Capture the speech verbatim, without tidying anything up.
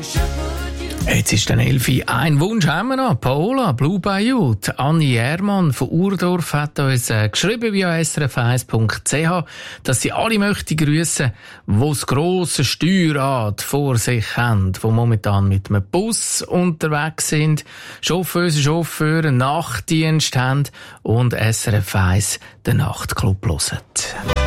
Jetzt ist dann Elfi. Ein Wunsch haben wir noch. Paola, Blue Bayou. Anni Ehrmann von Urdorf hat uns äh, geschrieben via s r f eins punkt c h, dass sie alle möchten grüssen, die das grosse Steuerrad vor sich haben, die momentan mit einem Bus unterwegs sind, Chauffeuse, Chauffeure, Nachtdienst haben und S R F eins den Nachtclub hören.